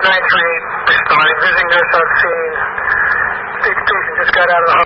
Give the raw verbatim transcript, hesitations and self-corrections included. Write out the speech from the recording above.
nine three eight, responding, visiting nurse on scene. The patient just got out of the